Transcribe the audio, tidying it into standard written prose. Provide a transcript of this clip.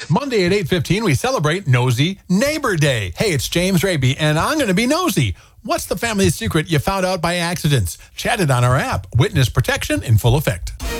Monday at 8:15, we celebrate Nosy Neighbor Day. Hey, it's James Raby, and I'm going to be nosy. What's the family secret you found out by accident? Chat it on our app. Witness protection in full effect.